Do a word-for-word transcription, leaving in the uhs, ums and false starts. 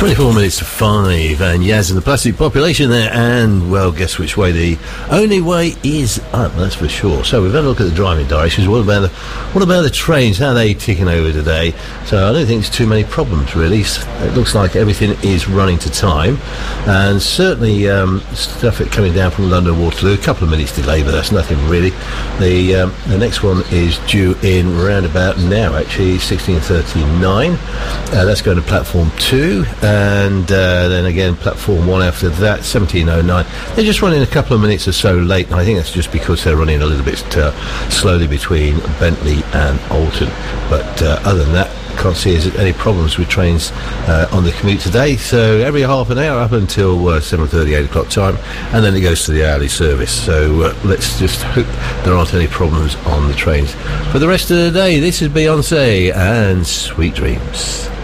twenty-four minutes to five, and Yaz and the Plastic Population there, and, well, guess which way the only way is up, that's for sure. So we've had a look at the driving directions. What about the, what about the trains? How are they ticking over today? So I don't think there's too many problems, really. It looks like everything is running to time, and certainly um, stuff coming down from London Waterloo, a couple of minutes delay, but that's nothing really. The um, the next one is due in round about now, actually, sixteen thirty-nine. Uh, that's going to platform two, and uh, then again platform one after that, seventeen oh nine. They're just running a couple of minutes or so late, and I think that's just because they're running a little bit uh, slowly between Bentley and Alton. But uh, other than that, can't see any problems with trains uh, on the commute today. So every half an hour up until uh, seven thirty, eight o'clock time, and then it goes to the hourly service. So uh, let's just hope there aren't any problems on the trains. For the rest of the day, this is Beyonce and Sweet Dreams.